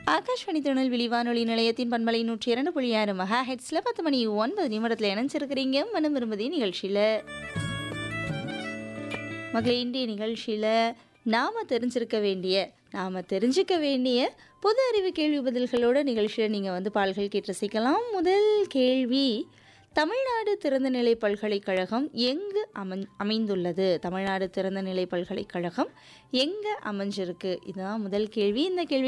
ஆகாஷ்வாணி திருநெல்வேலி வானொலி நிலையத்தின் பண்பலை 102.6 மெகா ஹெட்ஸில் 10 மணி 9 நிமிடத்தில் இணைஞ்சிருக்கிறீங்க மனம் விரும்புதி நிகழ்ச்சியில். மகளே, இன்றைய நிகழ்ச்சியில் நாம் தெரிஞ்சிக்க வேண்டிய பொது அறிவு கேள்வி பதில்களோட நிகழ்ச்சியில் நீங்கள் பாடல்கள் கேட்டு ரசிக்கலாம். முதல் கேள்வி, தமிழ்நாடு திறந்தநிலை பல்கலைக்கழகம் எங்கு அமைந்துள்ளது? தமிழ்நாடு திறந்தநிலை பல்கலைக்கழகம் எங்கே அமைஞ்சிருக்கு? இதுதான் முதல் கேள்வி. இந்த கேள்வி